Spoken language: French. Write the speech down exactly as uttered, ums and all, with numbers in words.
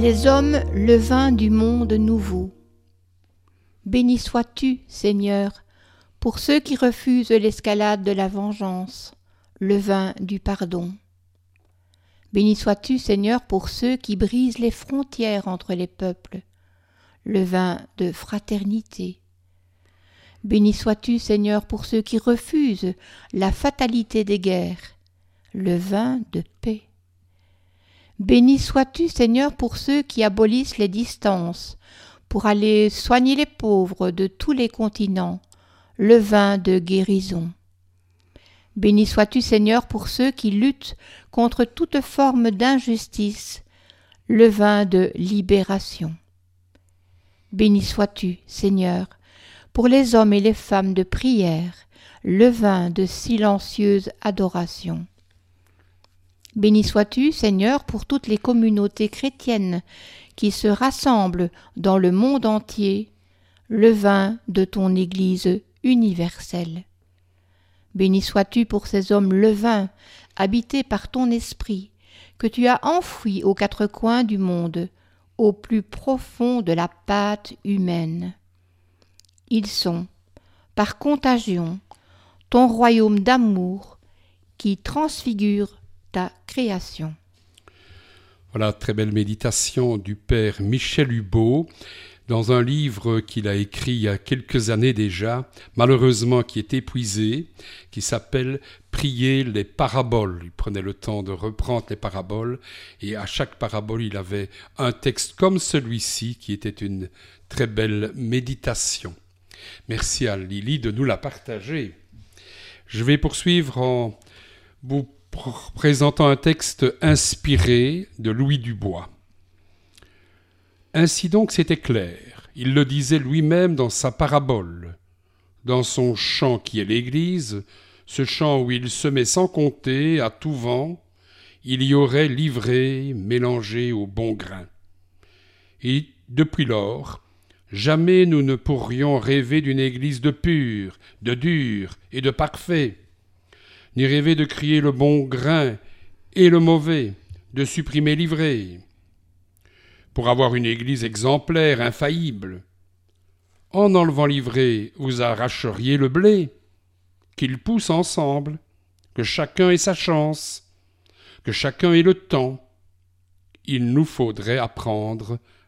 Les hommes, le vin du monde nouveau. Béni sois-tu, Seigneur, pour ceux qui refusent l'escalade de la vengeance, le vin du pardon. Béni sois-tu, Seigneur, pour ceux qui brisent les frontières entre les peuples, le vin de fraternité. Béni sois-tu, Seigneur, pour ceux qui refusent la fatalité des guerres, le vin de paix. Béni sois-tu, Seigneur, pour ceux qui abolissent les distances, pour aller soigner les pauvres de tous les continents, le vin de guérison. Béni sois-tu, Seigneur, pour ceux qui luttent contre toute forme d'injustice, le vin de libération. Béni sois-tu, Seigneur, pour les hommes et les femmes de prière, le vin de silencieuse adoration. Béni sois-tu, Seigneur, pour toutes les communautés chrétiennes qui se rassemblent dans le monde entier, le vin de ton Église universelle. Béni sois-tu pour ces hommes levains, habités par ton esprit, que tu as enfouis aux quatre coins du monde, au plus profond de la pâte humaine. Ils sont, par contagion, ton royaume d'amour qui transfigure ta création. Voilà, très belle méditation du père Michel Hubeau, dans un livre qu'il a écrit il y a quelques années déjà, malheureusement qui est épuisé, qui s'appelle « Prier les paraboles ». Il prenait le temps de reprendre les paraboles, et à chaque parabole, il avait un texte comme celui-ci, qui était une très belle méditation. Merci à Lily de nous la partager. Je vais poursuivre en vous présentant un texte inspiré de Louis Dubois. Ainsi donc c'était clair, il le disait lui-même dans sa parabole, dans son champ qui est l'Église, ce champ où il semait sans compter, à tout vent, il y aurait livré, mélangé au bon grain. Et depuis lors, jamais nous ne pourrions rêver d'une Église de pur, de dur et de parfait, ni rêver de crier le bon grain et le mauvais, de supprimer l'ivraie. Pour avoir une Église exemplaire, infaillible, en enlevant l'ivraie, vous arracheriez le blé, qu'ils poussent ensemble, que chacun ait sa chance, que chacun ait le temps. Il nous faudrait apprendre